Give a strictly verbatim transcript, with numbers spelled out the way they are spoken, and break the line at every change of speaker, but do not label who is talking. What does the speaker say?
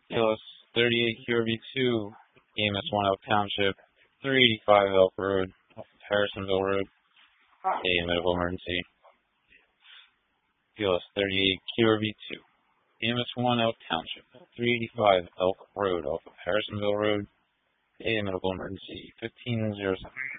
P L S thirty-eight Q R V two, E M S one Elk Township, three eighty-five Elk Road, off of Harrisonville Road, a medical emergency. P L S thirty-eight Q R V two, E M S one Elk Township, three eighty-five Elk Road, off of Harrisonville Road, a medical emergency. fifteen oh seven.